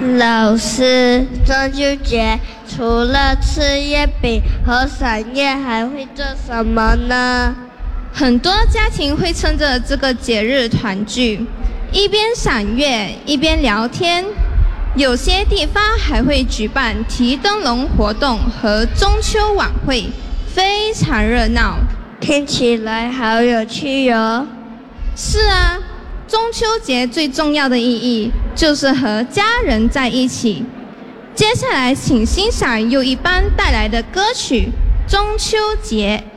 老师，中秋节除了吃月饼和赏月，还会做什么呢？ 很多家庭会趁着这个节日团聚，一边赏月一边聊天。有些地方还会举办提灯笼活动和中秋晚会，非常热闹。 听起来好有趣哟。 是啊，中秋节最重要的意义就是和家人在一起。接下来请欣赏又一班带来的歌曲《中秋节》。